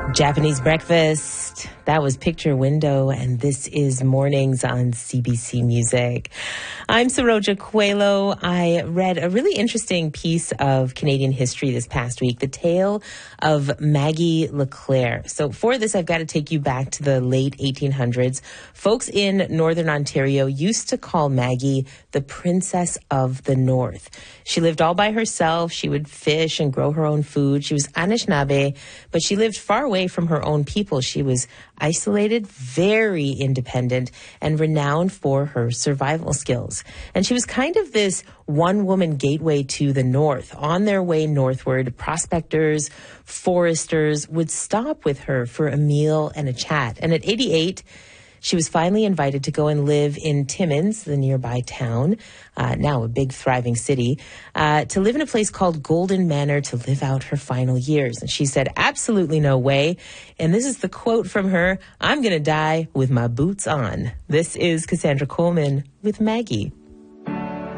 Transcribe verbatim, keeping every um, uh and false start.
Japanese breakfast. That was Picture Window, and this is Mornings on C B C Music. I'm Saroja Coelho. I read a really interesting piece of Canadian history this past week, the tale of Maggie LeClaire. So for this, I've got to take you back to the late eighteen hundreds. Folks in Northern Ontario used to call Maggie the Princess of the North. She lived all by herself. She would fish and grow her own food. She was Anishinaabe, but she lived far away from her own people. She was isolated, very independent, and renowned for her survival skills. And she was kind of this one-woman gateway to the north. On their way northward, prospectors, foresters would stop with her for a meal and a chat. And at eighty-eight, she was finally invited to go and live in Timmins, the nearby town, uh, now a big thriving city, uh, to live in a place called Golden Manor to live out her final years. And she said, absolutely no way. And this is the quote from her, "I'm going to die with my boots on." This is Cassandra Coleman with Maggie.